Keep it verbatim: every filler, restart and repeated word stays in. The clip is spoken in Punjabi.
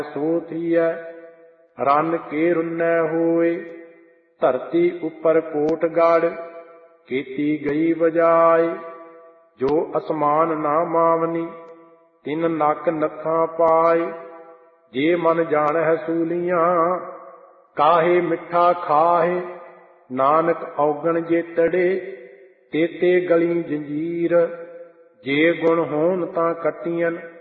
ਸੋ ਥੀਐ ਰੰਨ ਕੇ ਰੁੰਨੈ ਹੋਏ। ਧਰਤੀ ਉੱਪਰ ਕੋਟ ਗੜ ਕੀਤੀ ਗਈ ਬਜਾਏ। ਜੋ ਅਸਮਾਨ ਨਾ ਮਾਵਨੀ ਤਿਨ ਨੱਕ ਨੱਥਾਂ ਪਾਏ। ਜੇ ਮਨ ਜਾਣੈ ਸੂਲੀਆਂ ਕਾਹੇ ਮਿੱਠਾ ਖਾਹੇ। ਨਾਨਕ ਔਗਣ ਜੇਤੜੇ ਤੇਤੇ ਗਲੀ ਜੰਜੀਰ। ਜੇ ਗੁਣ ਹੋਣ ਤਾਂ ਕੱਟੀਆਂ